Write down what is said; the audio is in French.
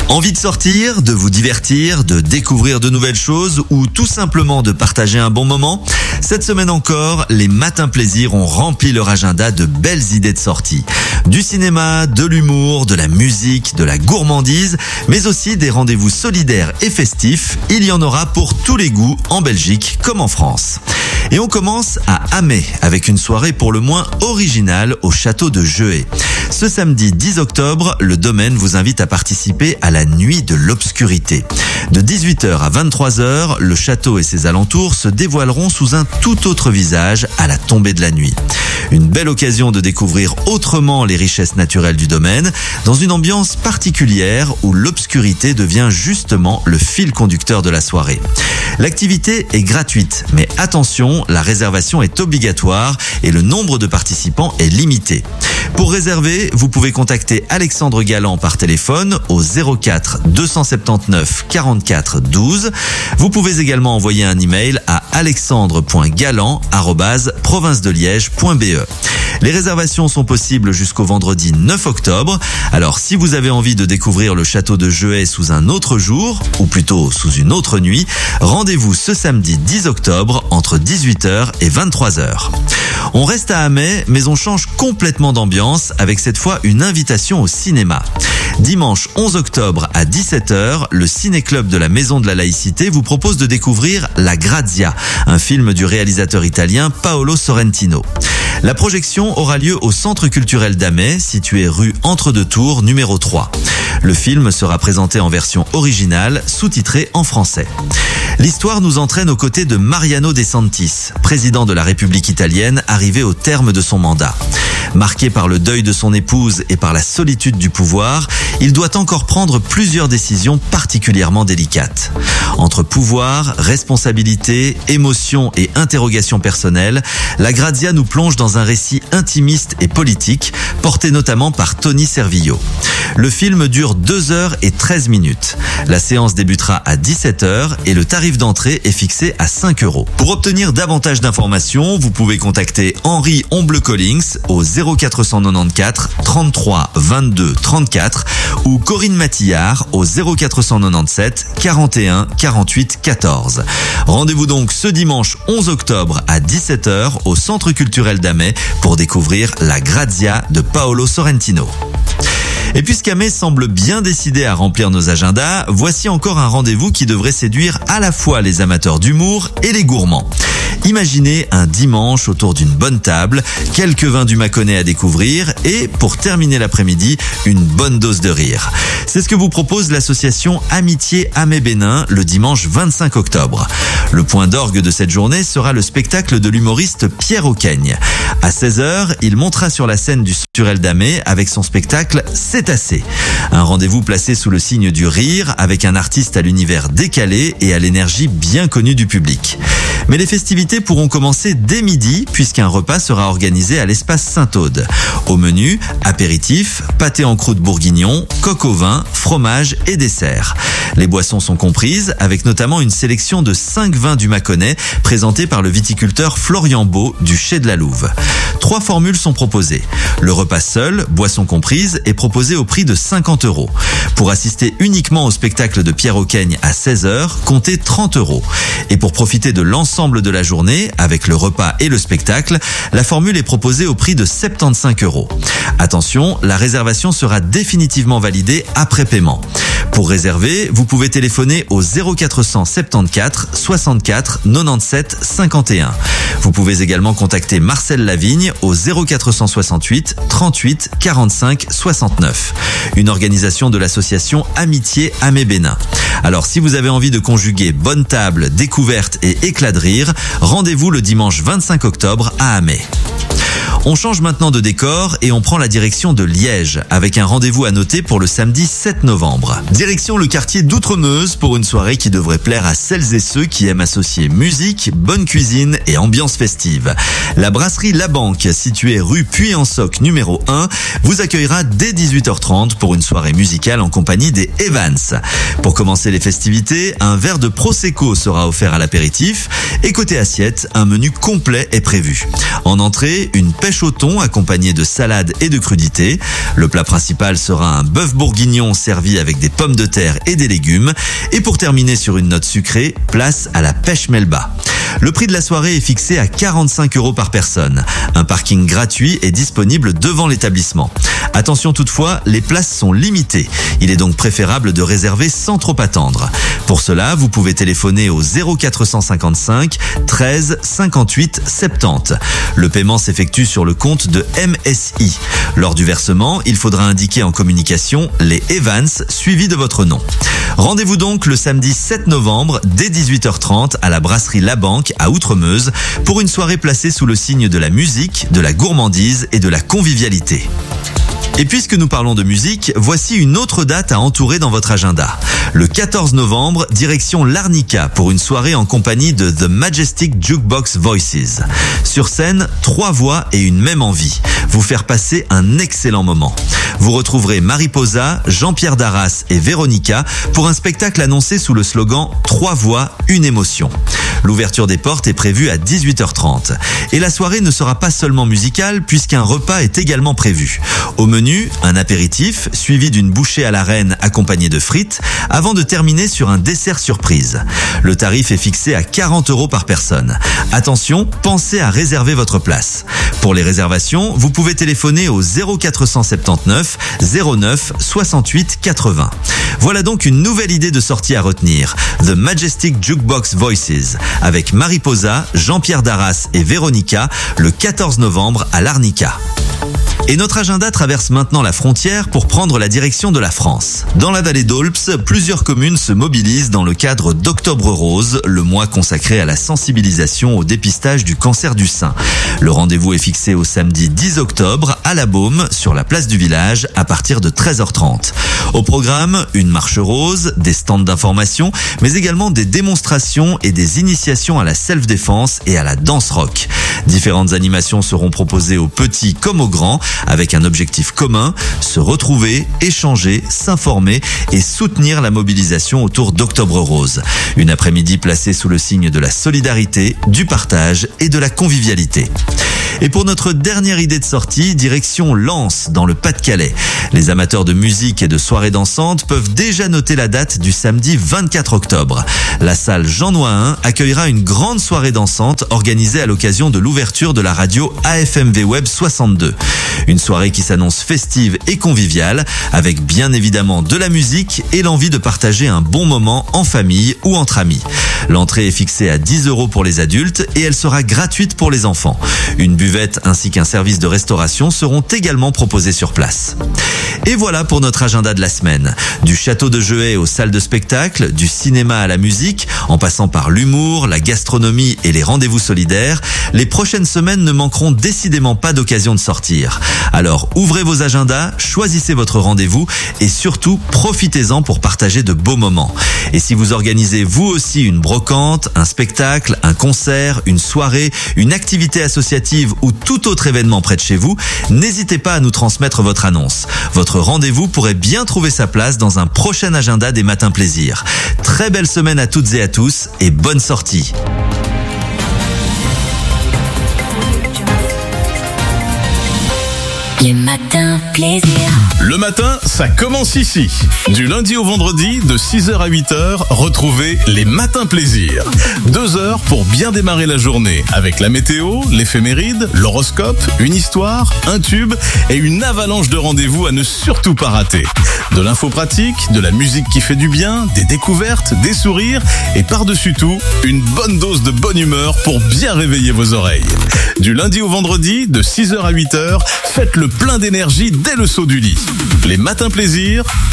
Envie de sortir, de vous divertir, de découvrir de nouvelles choses ou tout simplement de partager un bon moment? Cette semaine encore, les Matins Plaisir ont rempli leur agenda de belles idées de sortie. Du cinéma, de l'humour, de la musique, de la gourmandise, mais aussi des rendez-vous solidaires et festifs. Il y en aura pour tous les goûts en Belgique comme en France. Et on commence à Amay avec une soirée pour le moins originale au château de Jeuet. Ce samedi 10 octobre, le domaine vous invite à participer à la nuit de l'obscurité. De 18h à 23h, le château et ses alentours se dévoileront sous un tout autre visage à la tombée de la nuit. Une belle occasion de découvrir autrement les richesses naturelles du domaine, dans une ambiance particulière où l'obscurité devient justement le fil conducteur de la soirée. L'activité est gratuite, mais attention, la réservation est obligatoire et le nombre de participants est limité. Pour réserver, vous pouvez contacter Alexandre Galland par téléphone au 04 279 44 12. Vous pouvez également envoyer un email à alexandre.galland@provincedeliège.be. Les réservations sont possibles jusqu'au vendredi 9 octobre. Alors si vous avez envie de découvrir le château de Jeuet sous un autre jour, ou plutôt sous une autre nuit, rendez-vous ce samedi 10 octobre entre 18h et 23h. On reste à Amay, mais on change complètement d'ambiance avec cette fois une invitation au cinéma. Dimanche 11 octobre à 17h, le Ciné-Club de la Maison de la Laïcité vous propose de découvrir La Grazia, un film du réalisateur italien Paolo Sorrentino. La projection aura lieu au Centre culturel d'Amay, situé rue Entre-deux-Tours, numéro 3. Le film sera présenté en version originale, sous-titrée en français. L'histoire nous entraîne aux côtés de Mariano De Santis, président de la République italienne, arrivé au terme de son mandat. Marqué par le deuil de son épouse et par la solitude du pouvoir, il doit encore prendre plusieurs décisions particulièrement délicates. Entre pouvoir, responsabilité, émotion et interrogation personnelle, La Grazia nous plonge dans un récit intimiste et politique, porté notamment par Tony Servillo. Le film dure 2h13. La séance débutera à 17h et le tarif d'entrée est fixé à 5 €. Pour obtenir davantage d'informations, vous pouvez contacter Henri Omble-Collings au 0494 33 22 34 ou Corinne Matillard au 0497 41 48 14. Rendez-vous donc ce dimanche 11 octobre à 17h au Centre culturel d'Amay pour découvrir La Grazia de Paolo Sorrentino. Et puisqu'Amay semble bien décidé à remplir nos agendas, voici encore un rendez-vous qui devrait séduire à la fois les amateurs d'humour et les gourmands. Imaginez un dimanche autour d'une bonne table, quelques vins du Mâconnais à découvrir et, pour terminer l'après-midi, une bonne dose de rire. C'est ce que vous propose l'association Amitié Amay-Bénin le dimanche 25 octobre. Le point d'orgue de cette journée sera le spectacle de l'humoriste Pierre Auqueigne. À 16h, il montera sur la scène du Culturel d'Amay avec son spectacle C'est assez. Un rendez-vous placé sous le signe du rire avec un artiste à l'univers décalé et à l'énergie bien connue du public. Mais les festivités pourront commencer dès midi puisqu'un repas sera organisé à l'espace Saint-Aude. Au menu, apéritif, pâté en croûte bourguignon, coq au vin, fromage et dessert. Les boissons sont comprises avec notamment une sélection de 5 vins du Mâconnais présentés par le viticulteur Florian Beau du Chai de la Louve. 3 formules sont proposées. Le repas seul, boissons comprises, est proposé au prix de 50 €. Pour assister uniquement au spectacle de Pierre Auqueigne à 16h, comptez 30 €. Et pour profiter de l'ensemble de la journée, avec le repas et le spectacle, la formule est proposée au prix de 75 €. Attention, la réservation sera définitivement validée après paiement. Pour réserver, vous pouvez téléphoner au 0474 64 97 51. Vous pouvez également contacter Marcel Lavigne au 0468 38 45 69. Une organisation de l'association Amitié Amay-Bénin. Alors si vous avez envie de conjuguer bonne table, découverte et éclat de rire, rendez-vous le dimanche 25 octobre à Amay. On change maintenant de décor et on prend la direction de Liège avec un rendez-vous à noter pour le samedi 7 novembre. Direction le quartier d'Outremeuse pour une soirée qui devrait plaire à celles et ceux qui aiment associer musique, bonne cuisine et ambiance festive. La brasserie La Banque, située rue Puy-en-Soc numéro 1, vous accueillera dès 18h30 pour une soirée musicale en compagnie des Evans. Pour commencer les festivités, un verre de Prosecco sera offert à l'apéritif et côté assiette, un menu complet est prévu. En entrée, entrée, une pêche au thon accompagnée de salade et de crudités. Le plat principal sera un bœuf bourguignon servi avec des pommes de terre et des légumes. Et pour terminer sur une note sucrée, place à la pêche melba. Le prix de la soirée est fixé à 45 € par personne. Un parking gratuit est disponible devant l'établissement. Attention toutefois, les places sont limitées. Il est donc préférable de réserver sans trop attendre. Pour cela, vous pouvez téléphoner au 0455 13 58 70. Le paiement s'effectue sur le compte de MSI. Lors du versement, il faudra indiquer en communication les Evans suivis de votre nom. Rendez-vous donc le samedi 7 novembre dès 18h30 à la brasserie La Banque à Outremeuse pour une soirée placée sous le signe de la musique, de la gourmandise et de la convivialité. Et puisque nous parlons de musique, voici une autre date à entourer dans votre agenda. Le 14 novembre, direction l'Arnica pour une soirée en compagnie de The Majestic Jukebox Voices. Sur scène, 3 voix et une même envie. Vous faire passer un excellent moment. Vous retrouverez Mariposa, Jean-Pierre Darras et Véronica pour un spectacle annoncé sous le slogan 3 voix, une émotion. L'ouverture des portes est prévue à 18h30. Et la soirée ne sera pas seulement musicale puisqu'un repas est également prévu. Au menu, un apéritif suivi d'une bouchée à la reine accompagnée de frites avant de terminer sur un dessert surprise. Le tarif est fixé à 40 € par personne. Attention, pensez à réserver votre place. Pour les réservations, vous pouvez téléphoner au 0479 09 68 80. Voilà donc une nouvelle idée de sortie à retenir. The Majestic Jukebox Voices avec Mariposa, Jean-Pierre Darras et Véronica le 14 novembre à l'Arnica. Et notre agenda traverse maintenant la frontière pour prendre la direction de la France. Dans la vallée d'Aulps, plusieurs communes se mobilisent dans le cadre d'Octobre Rose, le mois consacré à la sensibilisation au dépistage du cancer du sein. Le rendez-vous est fixé au samedi 10 octobre à La Baume, sur la place du village, à partir de 13h30. Au programme, une marche rose, des stands d'information, mais également des démonstrations et des initiations à la self-défense et à la danse rock. Différentes animations seront proposées aux petits comme aux grands, avec un objectif commun, se retrouver, échanger, s'informer et soutenir la mobilisation autour d'Octobre Rose. Une après-midi placée sous le signe de la solidarité, du partage et de la convivialité. Et pour notre dernière idée de sortie, direction Lens, dans le Pas-de-Calais. Les amateurs de musique et de soirées dansantes peuvent déjà noter la date du samedi 24 octobre. La salle Jean Nohain accueillera une grande soirée dansante organisée à l'occasion de l'ouverture de la radio AFMV Web 62. Une soirée qui s'annonce festive et conviviale, avec bien évidemment de la musique et l'envie de partager un bon moment en famille ou entre amis. L'entrée est fixée à 10 € pour les adultes et elle sera gratuite pour les enfants. Une buvette ainsi qu'un service de restauration seront également proposés sur place. Et voilà pour notre agenda de la semaine. Du château de Jeuet aux salles de spectacle, du cinéma à la musique, en passant par l'humour, la gastronomie et les rendez-vous solidaires, les prochaines semaines ne manqueront décidément pas d'occasion de sortir. Alors ouvrez vos agendas, choisissez votre rendez-vous et surtout profitez-en pour partager de beaux moments. Et si vous organisez vous aussi une brocante, un spectacle, un concert, une soirée, une activité associative ou tout autre événement près de chez vous, n'hésitez pas à nous transmettre votre annonce. Votre rendez-vous pourrait bien trouver sa place dans un prochain agenda des Matins Plaisir. Très belle semaine à toutes et à tous et bonne sortie. Les Matins Plaisir. Le matin, ça commence ici. Du lundi au vendredi, de 6h à 8h, retrouvez les Matins Plaisir. 2 heures pour bien démarrer la journée avec la météo, l'éphéméride, l'horoscope, une histoire, un tube et une avalanche de rendez-vous à ne surtout pas rater. De l'info pratique, de la musique qui fait du bien, des découvertes, des sourires et par-dessus tout, une bonne dose de bonne humeur pour bien réveiller vos oreilles. Du lundi au vendredi, de 6h à 8h, faites le plein d'énergie dès le saut du lit. Les Matins Plaisir,